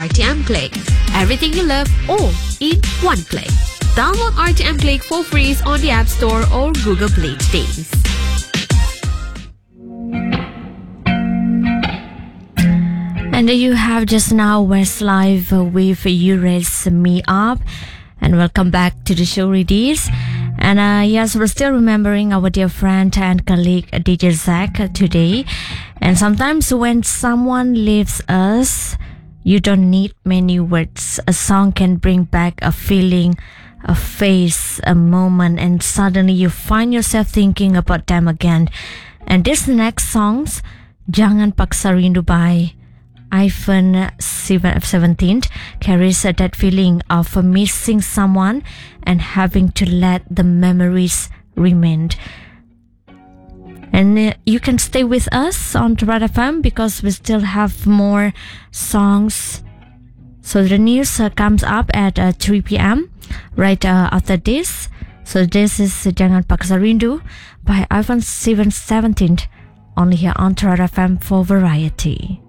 RTM Click. Everything you love all in one click. Download RTM Click for free on the App Store or Google Play today. And you have just now Westlife with You Raise Me Up. And welcome back to the show, Readies. And yes, we're still remembering our dear friend and colleague DJ Zach today. And sometimes when someone leaves us, you don't need many words. A song can bring back a feeling, a face, a moment, and suddenly you find yourself thinking about them again. And this next song's Jangan Paksa Rindu by iPhone 17 carries that feeling of missing someone and having to let the memories remain. And you can stay with us on Red FM because we still have more songs. So the news comes up at 3 p.m. right after this. So this is Jangan Paksa Rindu by iPhone 17 only here on Red FM for Variety.